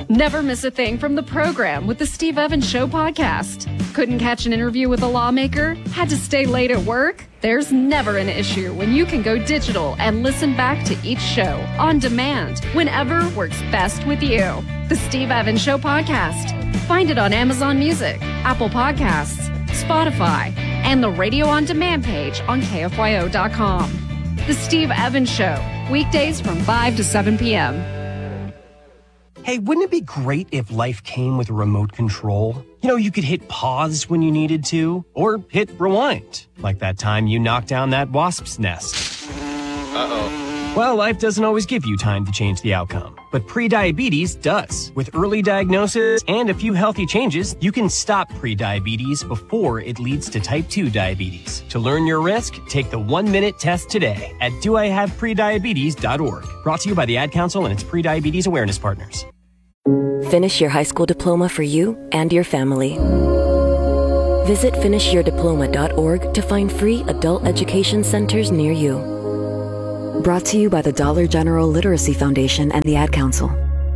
Never miss a thing from the program with the Steve Evans Show podcast. Couldn't catch an interview with a lawmaker? Had to stay late at work? There's never an issue when you can go digital and listen back to each show on demand whenever works best with you. The Steve Evans Show podcast. Find it on Amazon Music, Apple Podcasts, Spotify, and the Radio on Demand page on KFYO.com. The Steve Evans Show, weekdays from 5 to 7 p.m. Hey, wouldn't it be great if life came with a remote control? You know, you could hit pause when you needed to, or hit rewind, like that time you knocked down that wasp's nest. Uh-oh. Well, life doesn't always give you time to change the outcome, but prediabetes does. With early diagnosis and a few healthy changes, you can stop prediabetes before it leads to type 2 diabetes. To learn your risk, take the 1-minute test today at doihaveprediabetes.org. Brought to you by the Ad Council and its prediabetes awareness partners. Finish your high school diploma for you and your family. Visit finishyourdiploma.org to find free adult education centers near you. Brought to you by the Dollar General Literacy Foundation and the Ad Council.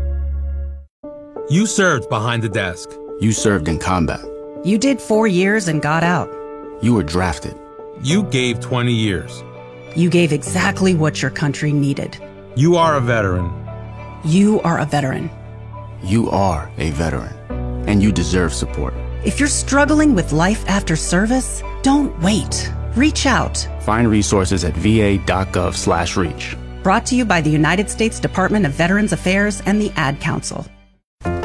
You served behind the desk. You served in combat. You did 4 years and got out. You were drafted. You gave 20 years. You gave exactly what your country needed. You are a veteran. You are a veteran. You are a veteran, and you deserve support. If you're struggling with life after service, don't wait. Reach out. Find resources at va.gov/reach. Brought to you by the United States Department of Veterans Affairs and the Ad Council. Mommy,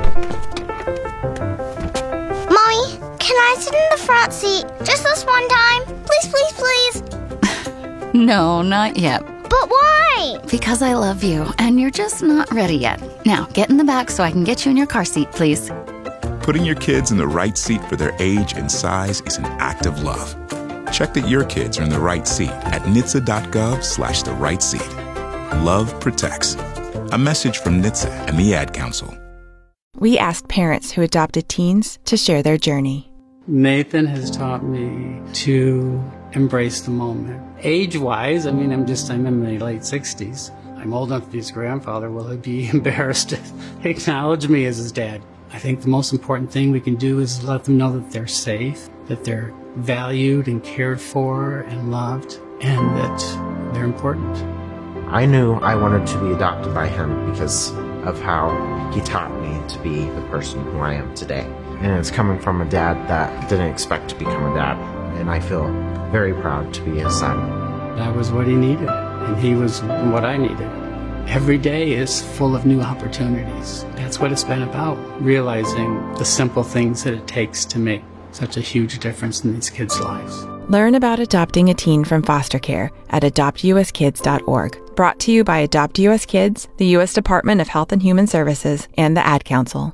can I sit in the front seat just this one time? Please, please, please. No, not yet. But why? Because I love you, and you're just not ready yet. Now, get in the back so I can get you in your car seat, please. Putting your kids in the right seat for their age and size is an act of love. Check that your kids are in the right seat at NHTSA.gov/the right seat. Love protects. A message from NHTSA and the Ad Council. We asked parents who adopted teens to share their journey. Nathan has taught me to embrace the moment. Age-wise, I'm in my late 60s. I'm old enough to be his grandfather. Will he be embarrassed to acknowledge me as his dad? I think the most important thing we can do is let them know that they're safe, that they're valued and cared for and loved, and that they're important. I knew I wanted to be adopted by him because of how he taught me to be the person who I am today. And it's coming from a dad that didn't expect to become a dad, and I feel very proud to be his son. That was what he needed, and he was what I needed. Every day is full of new opportunities. That's what it's been about, realizing the simple things that it takes to make such a huge difference in these kids' lives. Learn about adopting a teen from foster care at adoptuskids.org. Brought to you by Adopt US Kids, the U.S. Department of Health and Human Services, and the Ad Council.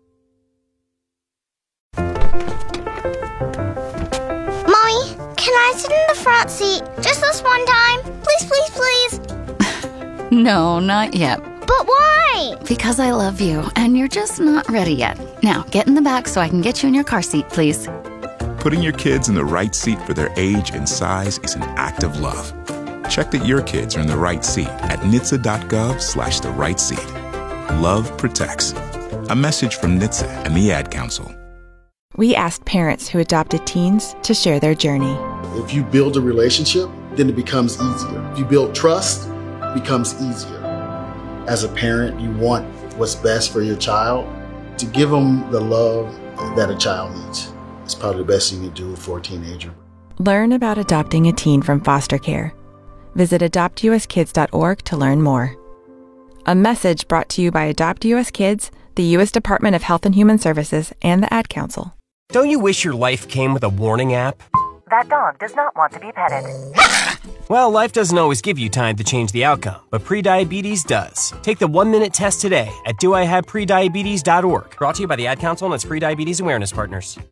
Mommy, can I sit in the front seat just this one time? Please, please, please. No, not yet. But why? Because I love you, and you're just not ready yet. Now, get in the back so I can get you in your car seat, please. Putting your kids in the right seat for their age and size is an act of love. Check that your kids are in the right seat at NHTSA.gov/the right seat. Love protects. A message from NHTSA and the Ad Council. We asked parents who adopted teens to share their journey. If you build a relationship, then it becomes easier. If you build trust, it becomes easier. As a parent, you want what's best for your child. To give them the love that a child needs. It's probably the best you can do for a teenager. Learn about adopting a teen from foster care. Visit adoptuskids.org to learn more. A message brought to you by Adopt US Kids, the U.S. Department of Health and Human Services, and the Ad Council. Don't you wish your life came with a warning app? That dog does not want to be petted. Well, life doesn't always give you time to change the outcome, but prediabetes does. Take the 1-minute test today at doihaveprediabetes.org. Brought to you by the Ad Council and its prediabetes awareness partners.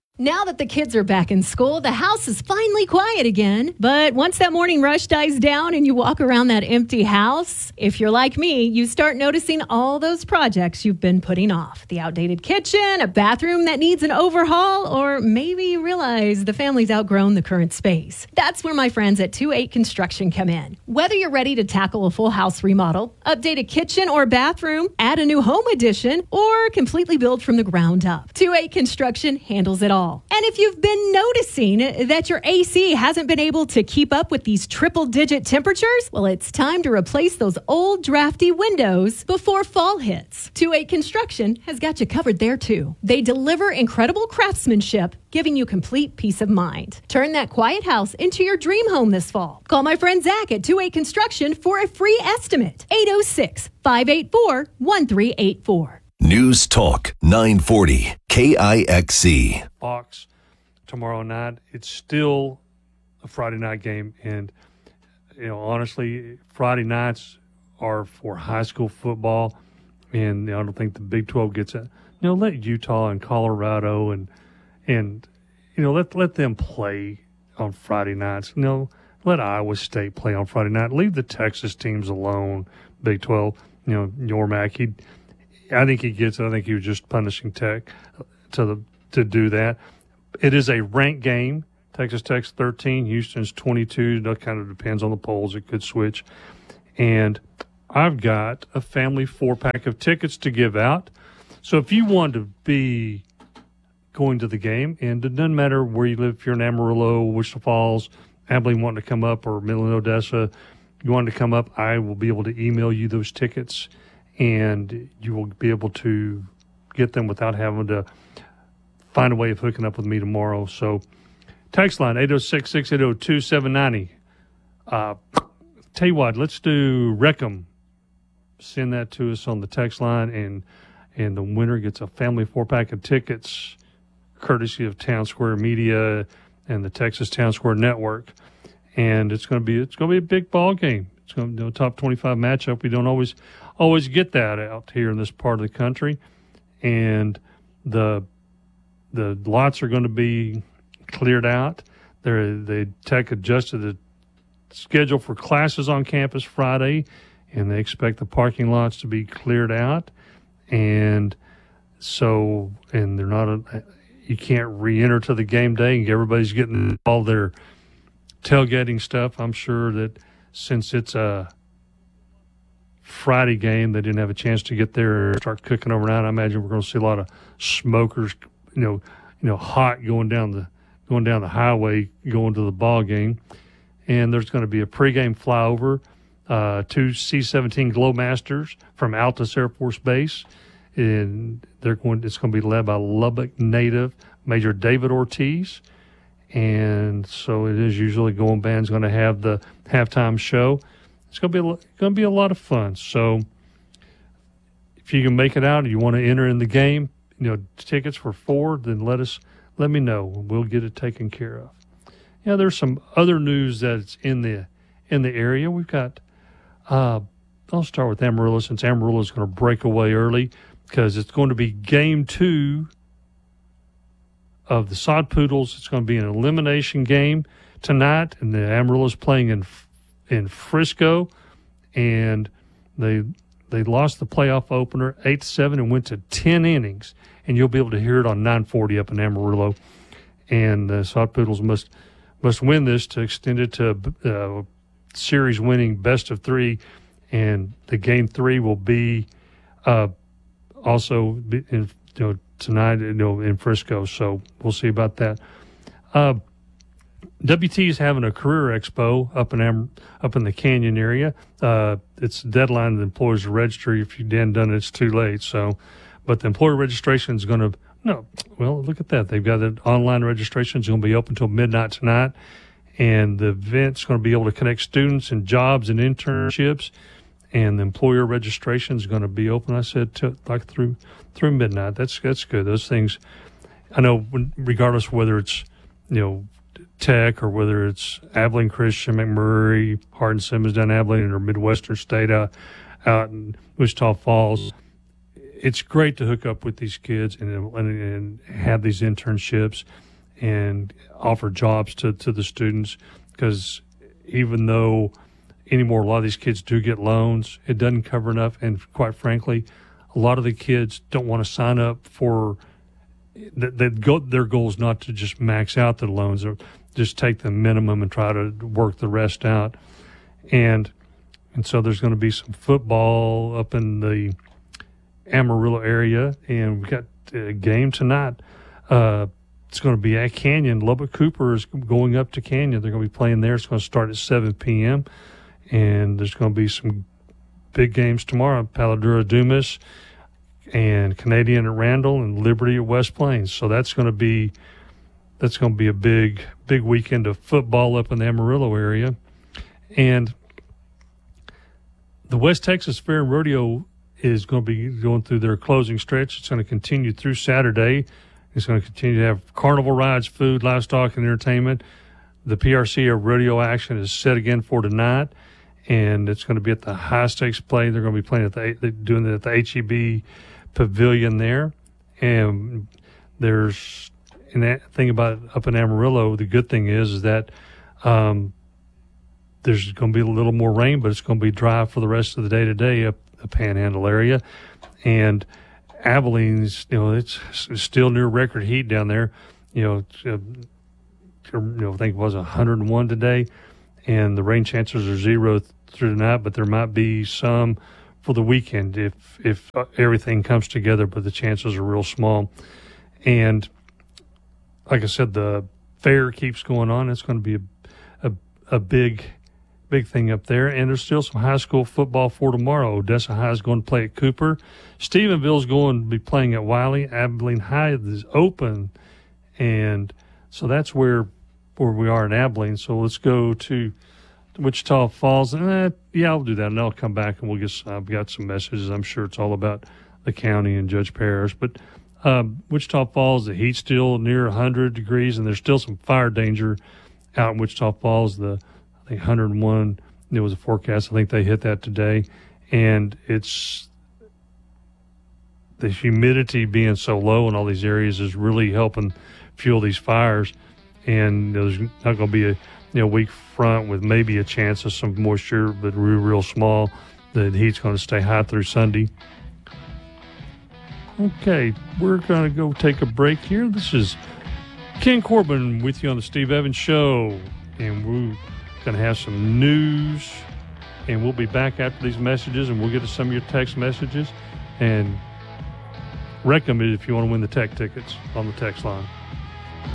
Now that the kids are back in school, the house is finally quiet again. But once that morning rush dies down and you walk around that empty house, if you're like me, you start noticing all those projects you've been putting off. The outdated kitchen, a bathroom that needs an overhaul, or maybe you realize the family's outgrown the current space. That's where my friends at 2-8 Construction come in. Whether you're ready to tackle a full house remodel, update a kitchen or bathroom, add a new home addition, or completely build from the ground up, 2-8 Construction handles it all. And if you've been noticing that your AC hasn't been able to keep up with these triple-digit temperatures, well, it's time to replace those old drafty windows before fall hits. 2-8 Construction has got you covered there, too. They deliver incredible craftsmanship, giving you complete peace of mind. Turn that quiet house into your dream home this fall. Call my friend Zach at 2-8 Construction for a free estimate. 806-584-1384. News Talk 940 KIXC. Fox tomorrow night. It's still a Friday night game, and honestly, Friday nights are for high school football, and I don't think the Big 12 gets it. Let Utah and Colorado and let them play on Friday nights. Let Iowa State play on Friday night. Leave the Texas teams alone. Big 12. Yormark. I think he gets it. I think he was just punishing Tech to do that. It is a ranked game. Texas Tech's 13, Houston's 22. That kind of depends on the polls. It could switch. And I've got a family 4-pack of tickets to give out. So if you want to be going to the game, and it doesn't matter where you live, if you're in Amarillo, Wichita Falls, Abilene wanting to come up, or Midland, Odessa, you want to come up, I will be able to email you those tickets, and you will be able to get them without having to find a way of hooking up with me tomorrow. So text line 806-680-2790. Tell you what, let's do Reckham. Send that to us on the text line, and the winner gets a family 4-pack of tickets courtesy of Town Square Media and the Texas Town Square Network. And it's going to be a big ball game. It's going to be a top 25 matchup. We don't always get that out here in this part of the country. And the lots are going to be cleared out. They Tech adjusted the schedule for classes on campus Friday, and they expect the parking lots to be cleared out. And so, and they're not you can't re-enter to the game day. Everybody's getting all their tailgating stuff. I'm sure that since it's a Friday game, they didn't have a chance to get there and start cooking overnight. I imagine we're going to see a lot of smokers, hot going down the highway, going to the ball game. And there's going to be a pregame flyover, 2 C-17 Glowmasters from Altus Air Force Base, and it's going to be led by Lubbock native Major David Ortiz. And so it is usually Going Band's going to have the halftime show. It's going to be a lot of fun. So if you can make it out and you want to enter in the game, tickets for 4, then let me know. We'll get it taken care of. There's some other news that's in the area. We've got I'll start with Amarillo, since Amarillo is going to break away early, because it's going to be game 2 of the Sod Poodles. It's going to be an elimination game tonight, and the Amarillo's playing in Frisco, and they lost the playoff opener 8-7 and went to 10 innings, and you'll be able to hear it on 940 up in Amarillo. And the Sod Poodles must win this to extend it to series winning best of 3, and the game 3 will be also tonight in Frisco. So we'll see about that. WT is having a career expo up in the Canyon area. It's deadline the employers to register. If you hadn't done it, it's too late. So, but the employer registration is going to look at that. They've got an online registration. It's going to be open until midnight tonight, and the event's going to be able to connect students and jobs and internships. And the employer registration is going to be open, I said, through midnight. That's good. Those things, I know, regardless of whether it's Tech or whether it's Abilene Christian, McMurray, Hardin-Simmons down Abilene, or Midwestern State out in Wichita Falls, it's great to hook up with these kids and have these internships and offer jobs to the students, because even though anymore a lot of these kids do get loans, it doesn't cover enough. And quite frankly, a lot of the kids don't want to sign up for their goal is not to just max out the loans or just take the minimum and try to work the rest out. And so there's going to be some football up in the Amarillo area, and we've got a game tonight. It's going to be at Canyon. Lubbock Cooper is going up to Canyon. They're going to be playing there. It's going to start at 7 p.m., and there's going to be some big games tomorrow. Paladura Dumas and Canadian at Randall and Liberty at West Plains. So that's going to be a big weekend of football up in the Amarillo area. And the West Texas Fair and Rodeo is going to be going through their closing stretch. It's going to continue through Saturday. It's going to continue to have carnival rides, food, livestock, and entertainment. The PRC rodeo action is set again for tonight, and it's going to be at the high stakes play. They're going to be playing doing it at the HEB Pavilion there. And there's, and that thing about up in Amarillo, the good thing is that there's going to be a little more rain, but it's going to be dry for the rest of the day today up the Panhandle area. And Abilene's, it's still near record heat down there. I think it was 101 today, and the rain chances are 0 through tonight, but there might be some for the weekend if everything comes together, but the chances are real small. And like I said, the fair keeps going on. It's going to be a big thing up there. And there's still some high school football for tomorrow. Odessa High is going to play at Cooper. Stephenville's going to be playing at Wiley. Abilene High is open. And so that's where we are in Abilene. So let's go to Wichita Falls. I'll do that, and I'll come back and I've got some messages. I'm sure it's all about the county and Judge Parrish. But Wichita Falls, the heat's still near 100 degrees, and there's still some fire danger out in Wichita Falls. I think 101, there was a forecast. I think they hit that today. And it's the humidity being so low in all these areas is really helping fuel these fires. And there's not going to be a weak front with maybe a chance of some moisture, but real small. The heat's going to stay high through Sunday. Okay, we're going to go take a break here. This is Ken Corbin with you on the Steve Evans Show, and we're going to have some news, and we'll be back after these messages, and we'll get to some of your text messages, and recommend it if you want to win the tech tickets on the text line.